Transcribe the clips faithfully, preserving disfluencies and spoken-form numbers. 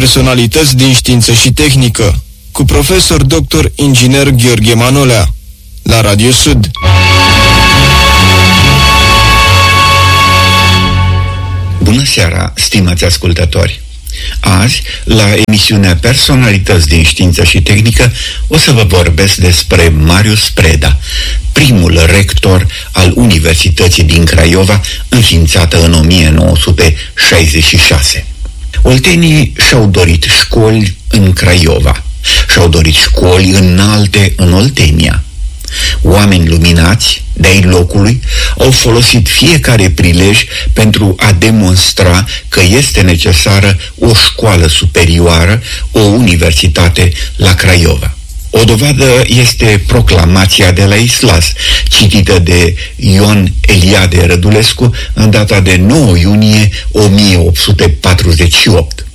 Personalități din știință și tehnică, cu profesor doctor inginer Gheorghe Manolea, la Radio Sud. Bună seara, stimați ascultători! Azi, la emisiunea Personalități din știință și tehnică, o să vă vorbesc despre Marius Preda, primul rector al Universității din Craiova, înființată în o mie nouă sute șaizeci și șase. Oltenii și-au dorit școli în Craiova, și-au dorit școli înalte în Oltenia. Oameni luminați de-ai locului au folosit fiecare prilej pentru a demonstra că este necesară o școală superioară, o universitate la Craiova. O dovadă este proclamația de la Islas, citită de Ion Eliade Rădulescu în data de nouă iunie o mie opt sute patruzeci și opt.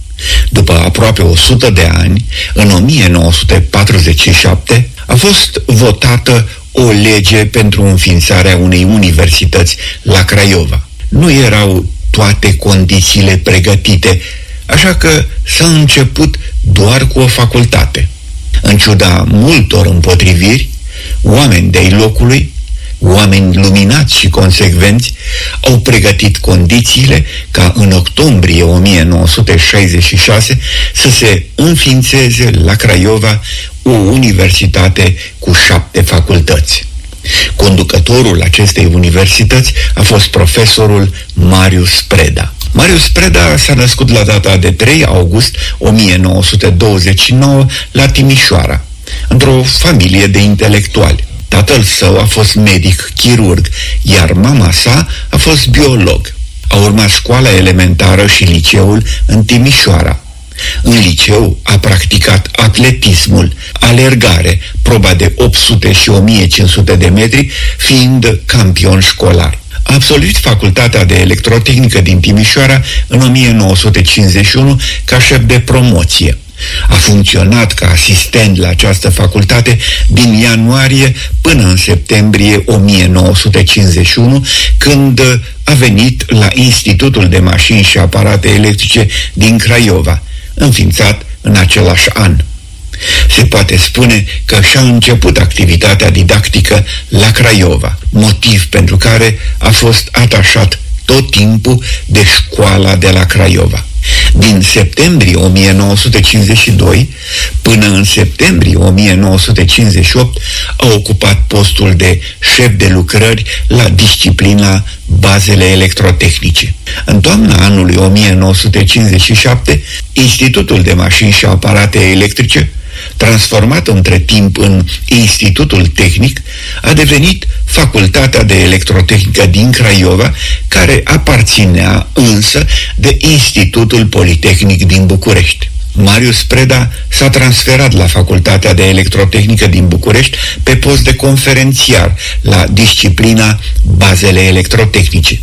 După aproape o sută de ani, în o mie nouă sute patruzeci și șapte, a fost votată o lege pentru înființarea unei universități la Craiova. Nu erau toate condițiile pregătite, așa că s-a început doar cu o facultate. În ciuda multor împotriviri, oameni de-ai locului, oameni luminați și consecvenți, au pregătit condițiile ca în octombrie o mie nouă sute șaizeci și șase să se înființeze la Craiova o universitate cu șapte facultăți. Conducătorul acestei universități a fost profesorul Marius Preda. Marius Preda s-a născut la data de trei august o mie nouă sute douăzeci și nouă la Timișoara, într-o familie de intelectuali. Tatăl său a fost medic chirurg, iar mama sa a fost biolog. A urmat școala elementară și liceul în Timișoara. În liceu a practicat atletismul, alergare, proba de opt sute și o mie cinci sute de metri, fiind campion școlar. A absolvit facultatea de electrotehnică din Timișoara în o mie nouă sute cincizeci și unu ca șef de promoție. A funcționat ca asistent la această facultate din ianuarie până în septembrie o mie nouă sute cincizeci și unu, când a venit la Institutul de Mașini și Aparate Electrice din Craiova, înființat în același an. Se poate spune că și-a început activitatea didactică la Craiova, motiv pentru care a fost atașat tot timpul de școala de la Craiova. Din septembrie o mie nouă sute cincizeci și doi până în septembrie o mie nouă sute cincizeci și opt a ocupat postul de șef de lucrări la disciplina bazele electrotehnice. În toamna anului o mie nouă sute cincizeci și șapte, Institutul de Mașini și Aparate Electrice, transformat între timp în Institutul Tehnic, a devenit Facultatea de Electrotehnică din Craiova, care aparținea însă de Institutul Politehnic din București. Marius Preda s-a transferat la Facultatea de Electrotehnică din București pe post de conferențiar la disciplina bazele electrotehnice.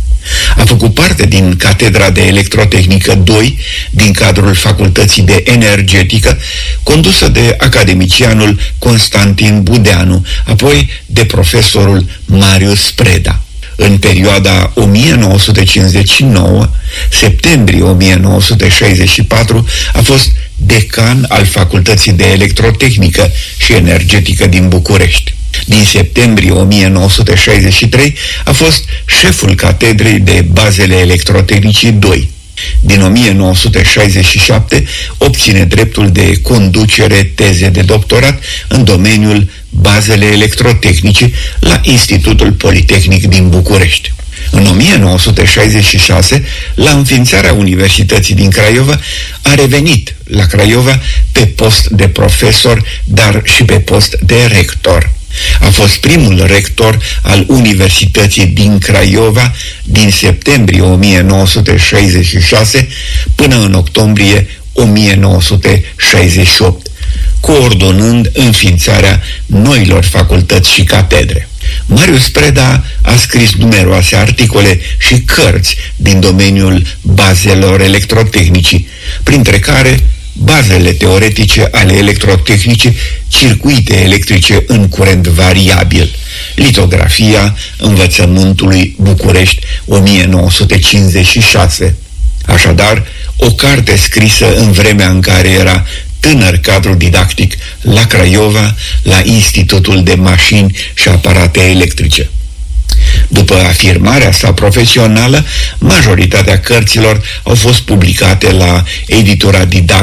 A făcut parte din Catedra de Electrotehnică doi din cadrul Facultății de Energetică, condusă de academicianul Constantin Budeanu, apoi de profesorul Marius Preda. În perioada o mie nouă sute cincizeci și nouă septembrie o mie nouă sute șaizeci și patru a fost decan al Facultății de Electrotehnică și Energetică din București. Din septembrie o mie nouă sute șaizeci și trei a fost șeful Catedrei de Bazele Electrotehnicii doi. Din o mie nouă sute șaizeci și șapte obține dreptul de conducere teze de doctorat în domeniul bazele electrotehnice la Institutul Politehnic din București. În o mie nouă sute șaizeci și șase, la înființarea Universității din Craiova, a revenit la Craiova pe post de profesor, dar și pe post de rector. A fost primul rector al Universității din Craiova din septembrie o mie nouă sute șaizeci și șase până în octombrie o mie nouă sute șaizeci și opt, coordonând înființarea noilor facultăți și catedre. Marius Preda a scris numeroase articole și cărți din domeniul bazelor electrotehnicii, printre care bazele teoretice ale electrotehnicii, circuite electrice în curent variabil, litografia învățământului București o mie nouă sute cincizeci și șase. Așadar, o carte scrisă în vremea în care era tânăr cadru didactic la Craiova, la Institutul de Mașini și Aparate Electrice. După afirmarea sa profesională, majoritatea cărților au fost publicate la editura Didactic